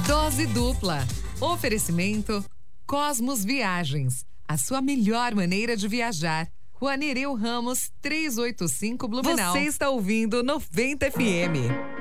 Dose dupla. Oferecimento Cosmos Viagens. A sua melhor maneira de viajar. Rua Nereu Ramos, 385 Blumenau. Você está ouvindo 90 FM.